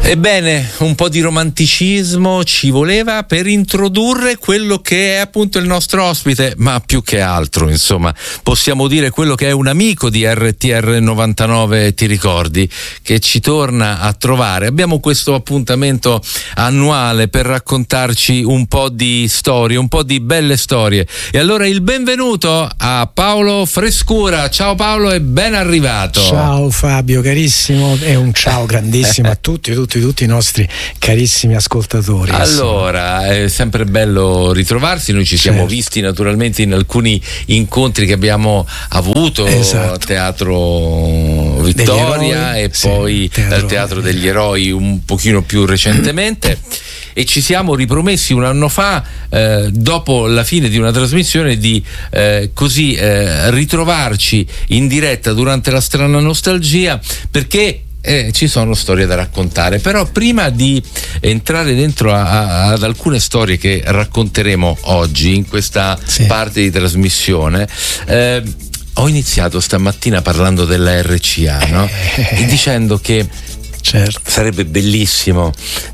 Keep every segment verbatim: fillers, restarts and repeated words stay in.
Ebbene, un po' di romanticismo ci voleva per introdurre quello che è appunto il nostro ospite, ma più che altro, insomma, possiamo dire quello che è un amico di R T R novantanove, ti ricordi, che ci torna a trovare. Abbiamo questo appuntamento annuale per raccontarci un po' di storie, un po' di belle storie. E allora il benvenuto a Paolo Frescura. Ciao Paolo e ben arrivato. Ciao Fabio, carissimo, e un ciao grandissimo a tutti, tutti tutti i nostri carissimi ascoltatori. Allora, è sempre bello ritrovarsi. Noi ci siamo certo. visti naturalmente in alcuni incontri che abbiamo avuto, esatto. al Teatro Vittoria e sì, poi teatro, al Teatro degli Eroi un pochino più recentemente. E ci siamo ripromessi un anno fa, eh, dopo la fine di una trasmissione, di eh, così eh, ritrovarci in diretta durante la strana nostalgia, perché Eh, ci sono storie da raccontare. Però prima di entrare dentro a, a, ad alcune storie che racconteremo oggi in questa sì. parte di trasmissione, eh, ho iniziato stamattina parlando della R C A, no? E dicendo che certo. sarebbe bellissimo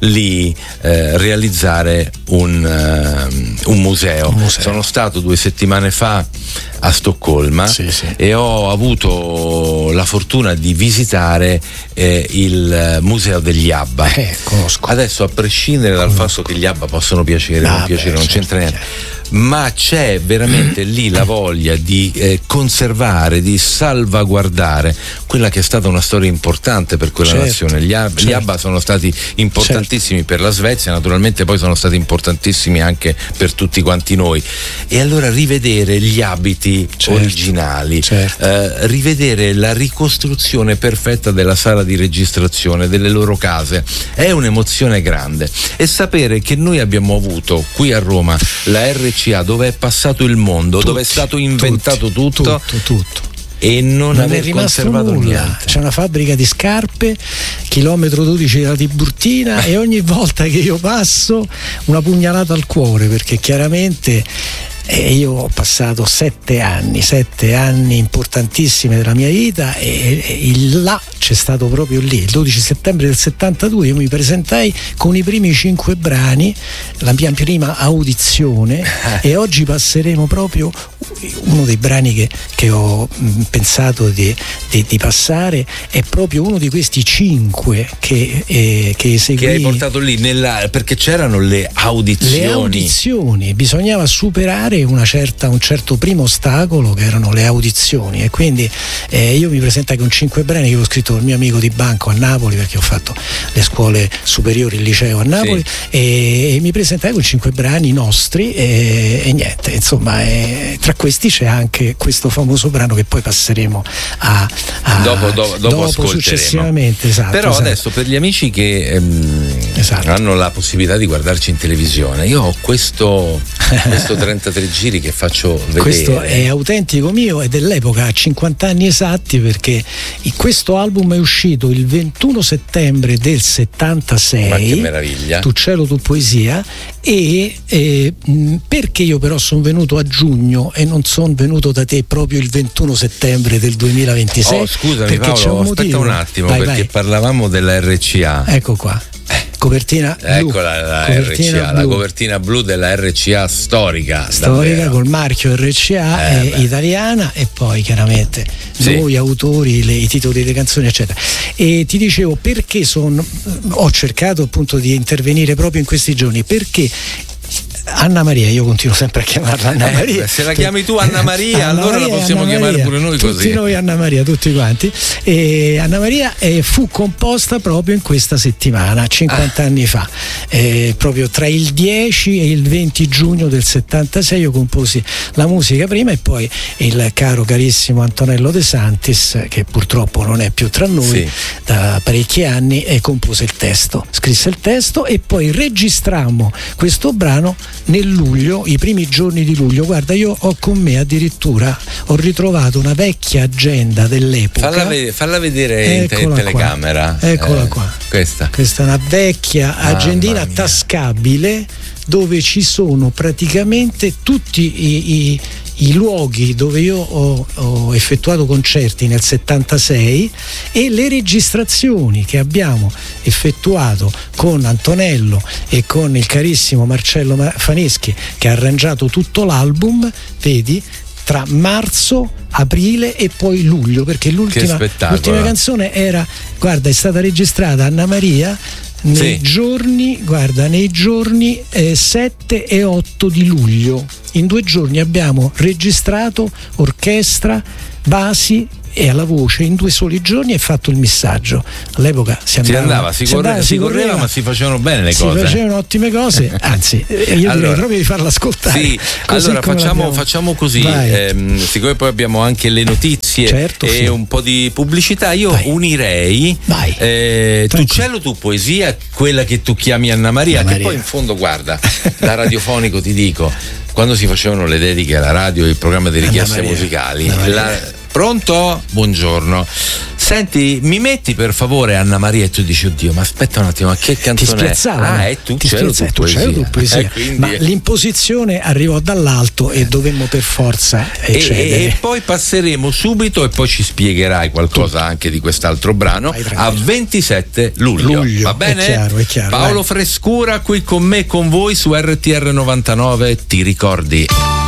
lì eh, realizzare un, uh, un, museo. un museo. Sono stato due settimane fa a Stoccolma sì, sì. e ho avuto la fortuna di visitare eh, il museo degli ABBA. Eh, conosco. Adesso, a prescindere conosco. dal fatto che gli ABBA possono piacere o ah, non piacere, beh, non certo, c'entra niente. Certo. Ma c'è veramente lì la voglia di eh, conservare, di salvaguardare quella che è stata una storia importante per quella certo, nazione. Gli, Ab- certo. gli ABBA sono stati importantissimi certo. per la Svezia, naturalmente poi sono stati importantissimi anche per tutti quanti noi. E allora rivedere gli abiti certo, originali, certo. Eh, rivedere la ricostruzione perfetta della sala di registrazione, delle loro case, è un'emozione grande. E sapere che noi abbiamo avuto qui a Roma la R C A, dove è passato il mondo, tutti, dove è stato inventato tutti, tutto, tutto, tutto. E non, non aver è rimasto conservato nulla. niente. C'è una fabbrica di scarpe, chilometro dodici della Tiburtina, e ogni volta che io passo una pugnalata al cuore, perché chiaramente eh, io ho passato sette anni, sette anni importantissimi della mia vita, e, e il là c'è stato proprio lì. Il dodici settembre del settantadue io mi presentai con i primi cinque brani, la mia prima audizione, e oggi passeremo proprio uno dei brani che, che ho mh, pensato di, di, di passare, è proprio uno di questi cinque che, eh, che eseguì. Che hai portato lì, nella, perché c'erano le audizioni. Le audizioni, bisognava superare una certa, un certo primo ostacolo, che erano le audizioni, e quindi eh, io mi presentai con cinque brani che ho scritto il mio amico di banco a Napoli, perché ho fatto le scuole superiori, il liceo a Napoli, sì. e, e mi presentai con cinque brani nostri, e, e niente, insomma, e, tra questi c'è anche questo famoso brano che poi passeremo a, a dopo, dopo, dopo, dopo successivamente. Esatto, però esatto. Adesso, per gli amici che ehm, esatto. hanno la possibilità di guardarci in televisione, io ho questo, questo trentatré giri che faccio vedere. Questo è autentico mio, è dell'epoca, ha cinquanta anni esatti, perché questo album è uscito il ventuno settembre del settantasei. Ma che meraviglia. Tu cielo, tu poesia. E eh, perché io però sono venuto a giugno e non sono venuto da te proprio il ventuno settembre del duemilaventisei? Oh, scusami perché Paolo, c'è un aspetta motivo. un attimo, vai, perché vai. parlavamo della R C A. Ecco qua. Copertina blu. Eccola la copertina R C A, blu. la copertina blu della R C A storica. Storica, davvero. Col marchio R C A eh, italiana, e poi chiaramente sì. noi autori, le, i titoli delle canzoni, eccetera. E ti dicevo perché son, ho cercato appunto di intervenire proprio in questi giorni, perché Anna Maria, io continuo sempre a chiamarla Anna eh, Maria. Se la chiami tu Anna Maria, Anna allora Maria, la possiamo Anna chiamare Maria, pure noi tutti così. Tutti noi Anna Maria, tutti quanti. E Anna Maria eh, fu composta proprio in questa settimana, cinquanta ah. anni fa. Eh, proprio tra il dieci e il venti giugno del settantasei io composi la musica prima, e poi il caro carissimo Antonello De Santis, che purtroppo non è più tra noi sì. da parecchi anni, e compose il testo, scrisse il testo, e poi registrammo questo brano nel luglio, i primi giorni di luglio. Guarda, io ho con me addirittura, ho ritrovato una vecchia agenda dell'epoca. Falla, ved- falla vedere in, te- in telecamera. Qua. Eccola eh, qua. Questa. Questa è una vecchia Mamma agendina mia. tascabile, dove ci sono praticamente tutti i, i i luoghi dove io ho, ho effettuato concerti nel settantasei e le registrazioni che abbiamo effettuato con Antonello e con il carissimo Marcello Faneschi, che ha arrangiato tutto l'album, vedi, tra marzo, aprile e poi luglio, perché l'ultima, l'ultima canzone era, guarda, è stata registrata Anna Maria nei sì. giorni, guarda, nei giorni eh, sette e otto di luglio. In due giorni abbiamo registrato orchestra, basi e alla voce in due soli giorni e fatto il missaggio. All'epoca si andava, si, andava, si, si, corre, andava, si correva, correva, ma si facevano bene le si cose. Si facevano ottime cose, anzi, io allora, direi proprio di farla ascoltare. Sì, allora facciamo, facciamo così, ehm, siccome poi abbiamo anche le notizie, certo, e sì. un po' di pubblicità, io Vai. unirei Vai. Eh, tu cielo, tu poesia, quella che tu chiami Anna Maria, Anna che Maria. Poi in fondo, guarda, da radiofonico ti dico, quando si facevano le dediche alla radio, il programma di richieste musicali, la, pronto? Buongiorno. Senti, mi metti per favore Anna Maria, e tu dici oddio, ma aspetta un attimo, ma che canzone è? Ah, è tu cielo, tu poesia. Tu poesia. Eh, quindi... Ma l'imposizione arrivò dall'alto e dovemmo per forza eccedere. E, e poi passeremo subito, e poi ci spiegherai qualcosa Tutto. anche di quest'altro brano, a ventisette luglio. luglio. Va bene? È chiaro, è chiaro, Paolo vai. Frescura qui con me, con voi su R T R novantanove, ti ricordi?